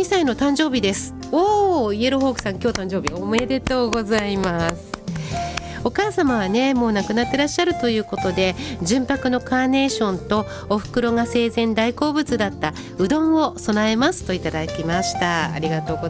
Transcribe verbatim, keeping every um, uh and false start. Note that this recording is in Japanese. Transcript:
にさいの誕生日です。おー、イエローホークさん、今日誕生日おめでとうございます。お母様はねもう亡くなってらっしゃるということで、純白のカーネーションとお袋が生前大好物だったうどんを備えますといただきました。ありがとうございます。